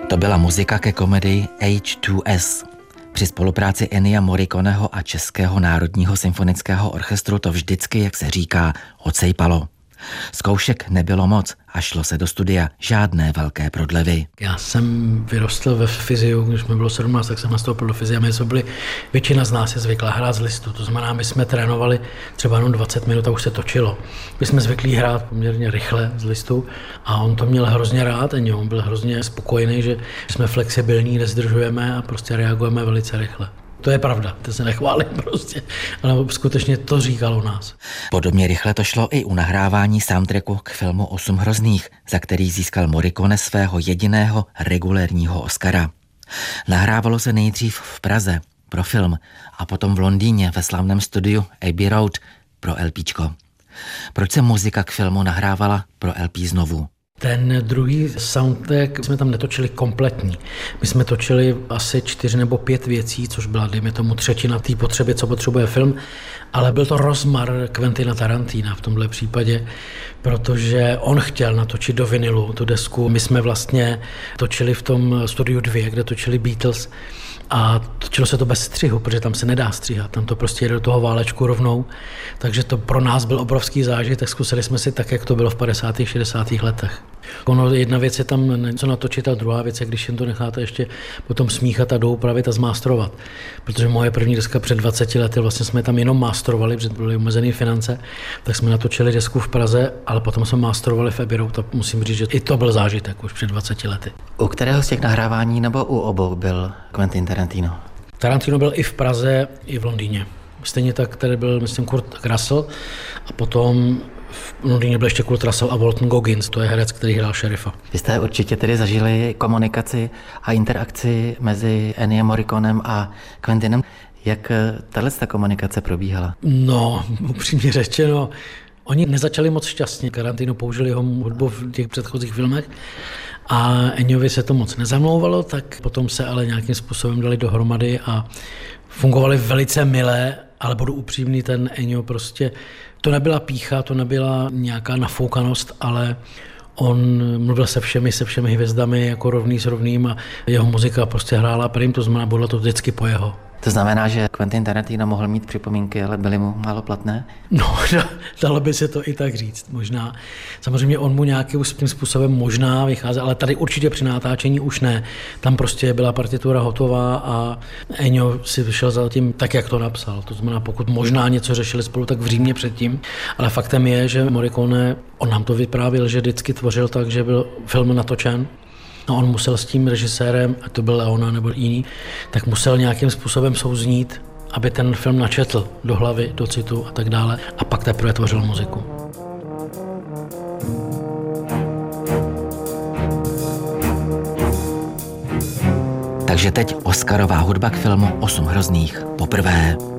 To byla muzika ke komedii H2S. Při spolupráci Ennia Morriconeho a Českého národního symfonického orchestru to vždycky, jak se říká, odsejpalo. Zkoušek nebylo moc a šlo se do studia, žádné velké prodlevy. Já jsem vyrostl ve fyziu, když mi bylo 17, tak jsem nastoupil do fyzie. My jsme byli, většina z nás je zvyklá hrát z listu, to znamená, my jsme trénovali třeba jenom 20 minut a už se točilo. My jsme zvyklí hrát poměrně rychle z listu a on to měl hrozně rád, on byl hrozně spokojený, že jsme flexibilní, nezdržujeme a prostě reagujeme velice rychle. To je pravda, to se nechválím prostě, ale skutečně to říkal u nás. Podobně rychle to šlo i u nahrávání soundtracku k filmu 8 hrozných, za který získal Morricone svého jediného regulérního Oscara. Nahrávalo se nejdřív v Praze pro film a potom v Londýně ve slavném studiu Abbey Road pro LPčko. Proč se muzika k filmu nahrávala pro LP znovu? Ten druhý soundtrack jsme tam netočili kompletní. My jsme točili asi 4 nebo 5 věcí, což byla, dejme tomu, třetina té potřeby, co potřebuje film, ale byl to rozmar Quentina Tarantina v tomhle případě, protože on chtěl natočit do vinilu tu desku. My jsme vlastně točili v tom studiu 2, kde točili Beatles, a točilo se to bez střihu, protože tam se nedá stříhat, tam to prostě jde do toho válečku rovnou, takže to pro nás byl obrovský zážitek, zkusili jsme si tak, jak to bylo v 50. 60. letech. Ono, jedna věc je tam něco natočit a druhá věc je, když jen to necháte ještě potom smíchat a doupravit a zmástrovat. Protože moje první deska před 20 lety, vlastně jsme tam jenom mástrovali, protože byly omezené finance, tak jsme natočili desku v Praze, ale potom jsme mástrovali v Abbey Road a musím říct, že i to byl zážitek už před 20 lety. U kterého z těch nahrávání nebo u obou byl Quentin Tarantino? Tarantino byl i v Praze, i v Londýně. Stejně tak tady byl, myslím, Kurt Russell a potom v Londýně byl ještě Kurt Russell a Walton Goggins, to je herec, který hrál šerifa. Vy jste určitě tedy zažili komunikaci a interakci mezi Enniem Morriconem a Quentinem. Jak tato komunikace probíhala? No, upřímně řečeno, oni nezačali moc šťastně. Tarantino použil jeho hudbu v těch předchozích filmech a Enniovi se to moc nezamlouvalo, tak potom se ale nějakým způsobem dali dohromady a fungovali velice milé, ale budu upřímný, ten Ennio prostě, to nebyla pýcha, to nebyla nějaká nafoukanost, ale on mluvil se všemi hvězdami jako rovný s rovným a jeho muzika prostě hrála prim, to znamená, bylo to vždycky po jeho. To znamená, že Quentin Tarantino mohl mít připomínky, ale byly mu málo platné? No, dalo by se to i tak říct, možná. Samozřejmě on mu nějakým způsobem možná vycházel, ale tady určitě při natáčení už ne. Tam prostě byla partitura hotová a Ennio si vyšel za tím tak, jak to napsal. To znamená, pokud možná něco řešili spolu, tak v Římě předtím, ale faktem je, že Morricone, on nám to vyprávěl, že vždycky tvořil tak, že byl film natočen. No, on musel s tím režisérem, ať to byl Leona nebo jiný, tak musel nějakým způsobem souznít, aby ten film načetl do hlavy, do citu a tak dále. A pak teprve tvořil muziku. Takže teď Oscarová hudba k filmu 8 hrozných poprvé.